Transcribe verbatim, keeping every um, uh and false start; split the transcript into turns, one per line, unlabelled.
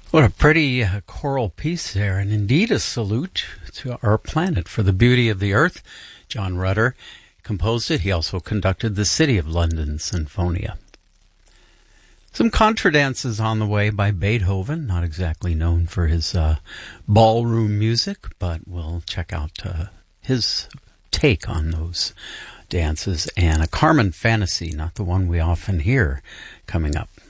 What a pretty uh, choral piece there, and indeed a salute to our planet for the beauty of the earth. John Rutter composed it. He also conducted the City of London Sinfonia. Some contradances on the way by Beethoven, not exactly known for his uh, ballroom music, but we'll check out uh, his take on those dances, and a Carmen fantasy, not the one we often hear, coming up.